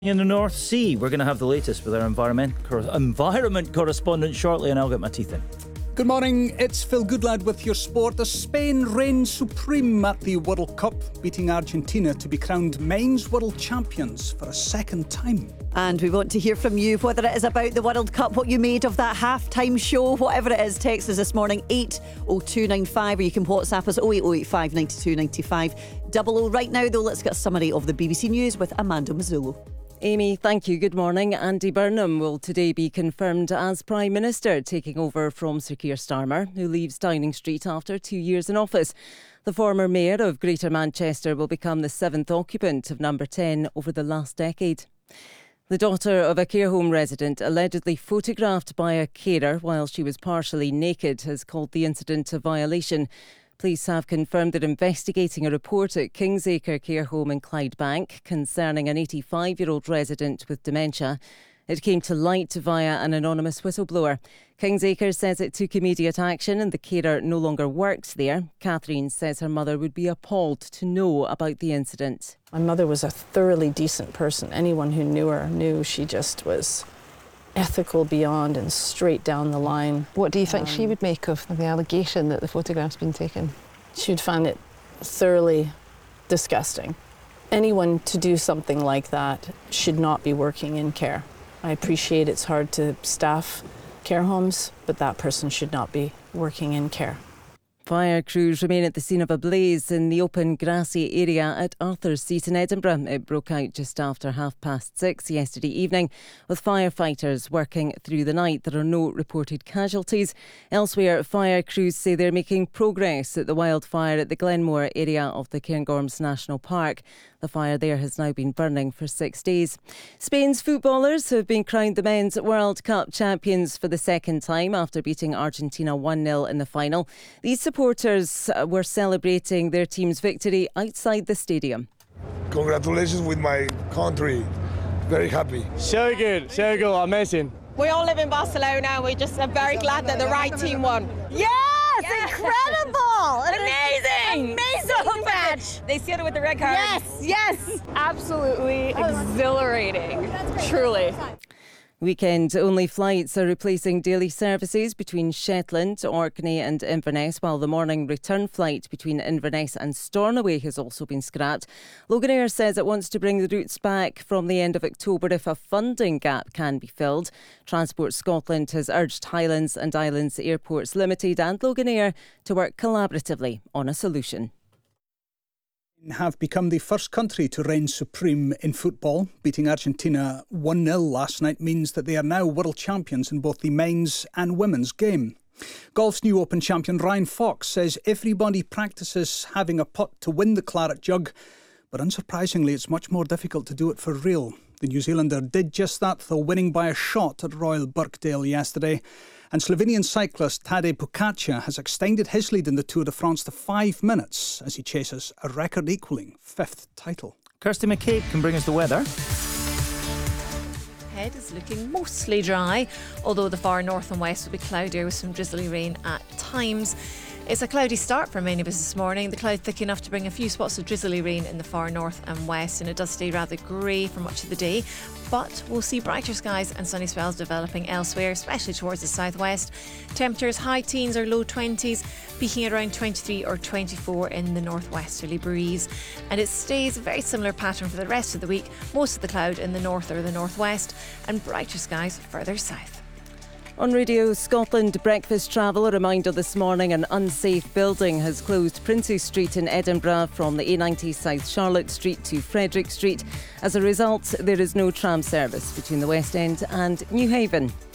In the North Sea, we're going to have the latest with our environment correspondent shortly, and I'll get my teeth in. Good morning, it's Phil Goodlad with your sport. As Spain reigns supreme at the World Cup, beating Argentina to be crowned men's world champions for a second time. And we want to hear from you, whether it is about the World Cup, what you made of that half-time show, whatever it is. Text us this morning, 80295, or you can WhatsApp us 08085 92 95 00. Right now, though, let's get a summary of the BBC News with Amanda Mazzullo. Amy, thank you. Good morning. Andy Burnham will today be confirmed as Prime Minister, taking over from Sir Keir Starmer, who leaves Downing Street after 2 years in office. The former Mayor of Greater Manchester will become the 7th occupant of number 10 over the last decade. The daughter of a care home resident, allegedly photographed by a carer while she was partially naked, has called the incident a violation. Police have confirmed they're investigating a report at Kingsacre Care Home in Clydebank concerning an 85-year-old resident with dementia. It came to light via an anonymous whistleblower. Kingsacre says it took immediate action and the carer no longer works there. Catherine says her mother would be appalled to know about the incident. My mother was a thoroughly decent person. Anyone who knew her knew she just was ethical beyond and straight down the line. What do you think she would make of the allegation that the photograph's been taken? She would find it thoroughly disgusting. Anyone to do something like that should not be working in care. I appreciate it's hard to staff care homes, but that person should not be working in care. Fire crews remain at the scene of a blaze in the open grassy area at Arthur's Seat in Edinburgh. It broke out just after 6:30 yesterday evening, with firefighters working through the night. There are no reported casualties. Elsewhere, fire crews say they're making progress at the wildfire at the Glenmore area of the Cairngorms National Park. The fire there has now been burning for 6 days. Spain's footballers have been crowned the Men's World Cup champions for the second time after beating Argentina 1-0 in the final. These supporters were celebrating their team's victory outside the stadium. Congratulations with my country. Very happy. So good, amazing. We all live in Barcelona and we just are very glad that the right team won. Yes! Incredible! Amazing! So much! They sealed it with the red card. Yes! Absolutely exhilarating. Truly. Weekend-only flights are replacing daily services between Shetland, Orkney and Inverness, while the morning return flight between Inverness and Stornoway has also been scrapped. Loganair says it wants to bring the routes back from the end of October if a funding gap can be filled. Transport Scotland has urged Highlands and Islands Airports Limited and Loganair to work collaboratively on a solution. Have become the first country to reign supreme in football. Beating Argentina 1-0 last night means that they are now world champions in both the men's and women's game. Golf's new Open champion Ryan Fox says everybody practices having a putt to win the claret jug, but unsurprisingly it's much more difficult to do it for real. The New Zealander did just that, though, winning by a shot at Royal Birkdale yesterday. And Slovenian cyclist Tadej Pogačar has extended his lead in the Tour de France to 5 minutes as he chases a record-equalling 5th title. Kirsty McCabe can bring us the weather. Head is looking mostly dry, although the far north and west will be cloudier with some drizzly rain at times. It's a cloudy start for many of us this morning. The cloud thick enough to bring a few spots of drizzly rain in the far north and west, and it does stay rather grey for much of the day. But we'll see brighter skies and sunny spells developing elsewhere, especially towards the southwest. Temperatures high teens or low 20s, peaking at around 23 or 24 in the northwesterly breeze. And it stays a very similar pattern for the rest of the week. Most of the cloud in the north or the northwest, and brighter skies further south. On Radio Scotland Breakfast Travel, a reminder this morning: an unsafe building has closed Princes Street in Edinburgh from the A90 South Charlotte Street to Frederick Street. As a result, there is no tram service between the West End and Newhaven.